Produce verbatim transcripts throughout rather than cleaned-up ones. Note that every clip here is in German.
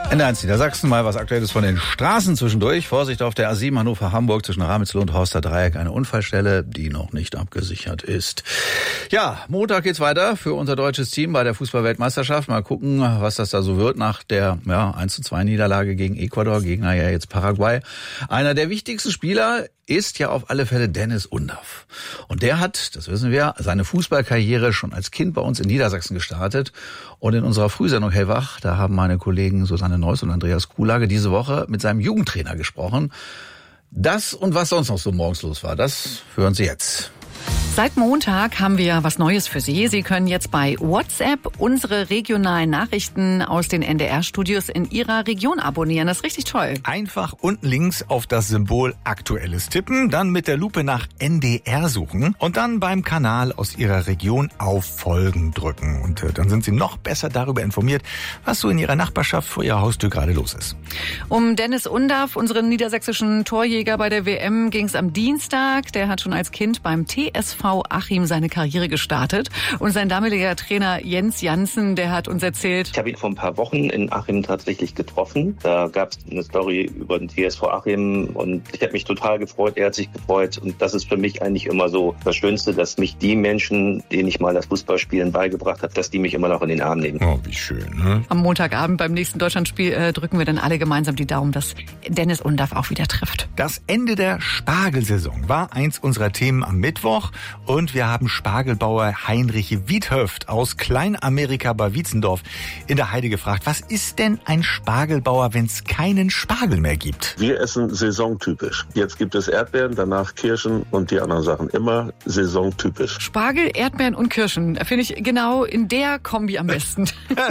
N eins Niedersachsen, mal was Aktuelles von den Straßen zwischendurch. Vorsicht auf der A sieben Hannover-Hamburg zwischen Ramelsloh und Horster Dreieck. Eine Unfallstelle, die noch nicht abgesichert ist. Ja, Montag geht's weiter für unser deutsches Team bei der Fußball-Weltmeisterschaft. Mal gucken, was das da so wird nach der ja, eins zu zwei Niederlage gegen Ecuador, Gegner ja jetzt Paraguay. Einer der wichtigsten Spieler ist ja auf alle Fälle Dennis Undaff. Und der hat, das wissen wir, seine Fußballkarriere schon als Kind bei uns in Niedersachsen gestartet. Und in unserer Frühsendung Hellwach, da haben meine Kollegen Susanne Neuss und Andreas Kuhlage diese Woche mit seinem Jugendtrainer gesprochen. Das und was sonst noch so morgens los war, das hören Sie jetzt. Seit Montag haben wir was Neues für Sie. Sie können jetzt bei WhatsApp unsere regionalen Nachrichten aus den N D R-Studios in Ihrer Region abonnieren. Das ist richtig toll. Einfach unten links auf das Symbol Aktuelles tippen, dann mit der Lupe nach N D R suchen und dann beim Kanal aus Ihrer Region auf Folgen drücken. Und äh, dann sind Sie noch besser darüber informiert, was so in Ihrer Nachbarschaft vor Ihrer Haustür gerade los ist. Um Dennis Undaff, unseren niedersächsischen Torjäger bei der W M, ging es am Dienstag. Der hat schon als Kind beim T S V Achim seine Karriere gestartet. Und sein damaliger Trainer Jens Janssen, der hat uns erzählt: Ich habe ihn vor ein paar Wochen in Achim tatsächlich getroffen. Da gab es eine Story über den T S V Achim und ich habe mich total gefreut, er hat sich gefreut. Und das ist für mich eigentlich immer so das Schönste, dass mich die Menschen, denen ich mal das Fußballspielen beigebracht habe, dass die mich immer noch in den Arm nehmen. Oh, wie schön, ne? Am Montagabend beim nächsten Deutschlandspiel äh, drücken wir dann alle gemeinsam die Daumen, dass Dennis Undaff auch wieder trifft. Das Ende der Spargelsaison war eins unserer Themen am Mittwoch. Und wir haben Spargelbauer Heinrich Wiethöft aus Kleinamerika bei Wietzendorf in der Heide gefragt, was ist denn ein Spargelbauer, wenn es keinen Spargel mehr gibt? Wir essen saisontypisch. Jetzt gibt es Erdbeeren, danach Kirschen und die anderen Sachen. Immer saisontypisch. Spargel, Erdbeeren und Kirschen. Finde ich genau in der Kombi am besten.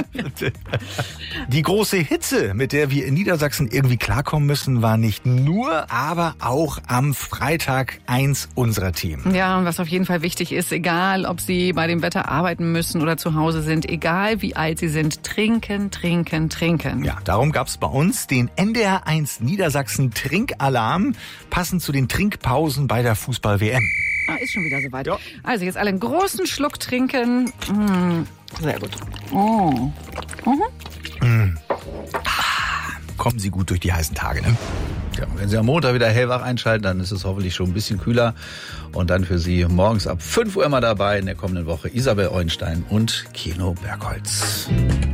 Die große Hitze, mit der wir in Niedersachsen irgendwie klarkommen müssen, war nicht nur, aber auch am Freitag eins unserer Themen. Ja, und was auf jeden Fall wichtig ist, egal ob Sie bei dem Wetter arbeiten müssen oder zu Hause sind, egal wie alt Sie sind, trinken, trinken, trinken. Ja, darum gab's bei uns den N D R eins Niedersachsen Trinkalarm, passend zu den Trinkpausen bei der Fußball-W M. Ah, ist schon wieder soweit. Ja. Also jetzt alle einen großen Schluck trinken. Mmh, sehr gut. Oh. Mhm. Mm. Ah, kommen Sie gut durch die heißen Tage, ne? Ja, wenn Sie am Montag wieder hellwach einschalten, dann ist es hoffentlich schon ein bisschen kühler. Und dann für Sie morgens ab fünf Uhr immer dabei in der kommenden Woche Isabel Eulenstein und Keno Bergholz.